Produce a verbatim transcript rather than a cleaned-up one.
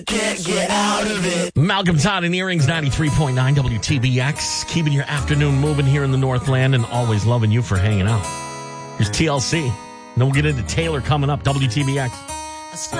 Can't get out of it. Malcolm Todd and Earrings, ninety-three point nine W T B X. Keeping your afternoon moving here in the Northland and always loving you for hanging out. Here's T L C. Then we'll get into Taylor coming up, W T B X.